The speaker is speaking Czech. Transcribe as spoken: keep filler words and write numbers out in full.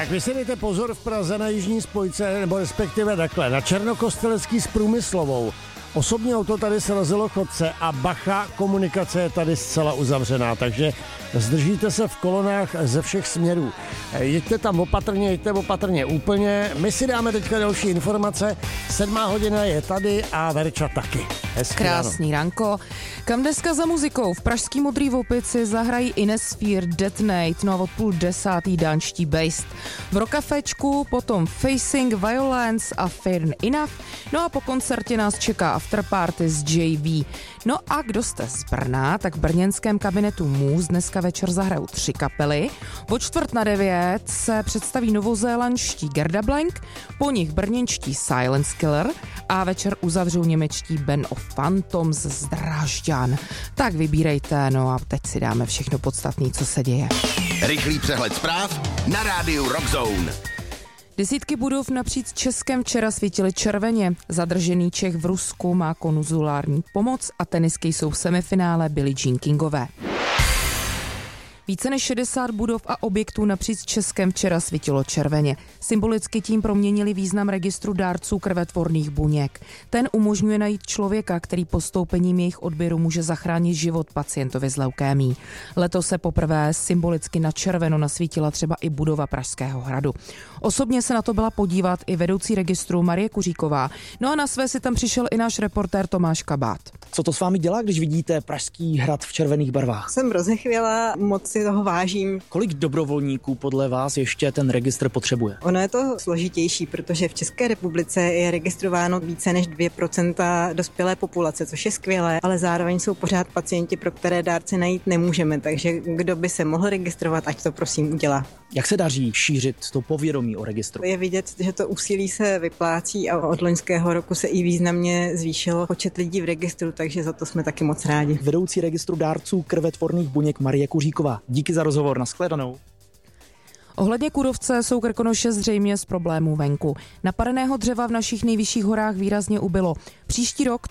Tak vy si dejte pozor v Praze na jižní spojce, nebo respektive takhle, na Černokostelecký s Průmyslovou. Osobní auto tady srazilo chodce a bacha, komunikace je tady zcela uzavřená, takže zdržíte se v kolonách ze všech směrů. Jeďte tam opatrně, jeďte opatrně úplně. My si dáme teďka další informace. Sedmá hodina je tady a Verča taky. Hezký Krásný ráno. ranko. Kam dneska za muzikou? V pražský Modrý Vopici zahrají Inesphere, Detonate, no a od půl desátý dánští Based. V Rockafečku potom Facing Violence a Fair Enough. No a po koncertě nás čeká afterparty z J V. No a kdo jste z Brna, tak v brněnském kabinetu Můz dneska večer zahrajou tři kapely. Po čtvrt na devět se představí novozélandští Gerda Blank, po nich brněnští Silence Killer a večer uzavřou němečtí Band of Phantoms z Drážďan. Tak vybírejte, no a teď si dáme všechno podstatné, co se děje. Rychlý přehled zpráv na rádiu Rockzone. Desítky budov napříč Českem včera svítily červeně. Zadržený Čech v Rusku má konzulární pomoc a tenisky jsou v semifinále Billie Jean Kingové. Více než šedesát budov a objektů napříč Českem včera svítilo červeně. Symbolicky tím proměnili význam registru dárců krvetvorných buněk. Ten umožňuje najít člověka, který postoupením jejich odběru může zachránit život pacientovi s leukémií. Letos se poprvé symbolicky na červeno nasvítila třeba i budova Pražského hradu. Osobně se na to byla podívat i vedoucí registru Marie Kuříková. No a na své si tam přišel i náš reportér Tomáš Kabát. Co to s vámi dělá, když vidíte Pražský hrad v červených barvách? Jsem rozechvěla, moc si toho vážím. Kolik dobrovolníků podle vás ještě ten registr potřebuje? Ono je to složitější, protože v České republice je registrováno více než dvě procenta dospělé populace, což je skvělé, ale zároveň jsou pořád pacienti, pro které dárce najít nemůžeme, takže kdo by se mohl registrovat, ať to prosím udělá. Jak se daří šířit to povědomí o registru? Je vidět, že to úsilí se vyplácí a od loňského roku se i významně zvýšilo počet lidí v registru, takže za to jsme taky moc rádi. Vedoucí registru dárců krvetvorných buněk Marie Kuříková. Díky za rozhovor, nashledanou. Ohledně kůrovce jsou Krkonoše zřejmě z problémů venku. Napadeného dřeva v našich nejvyšších horách výrazně ubylo. Příští rok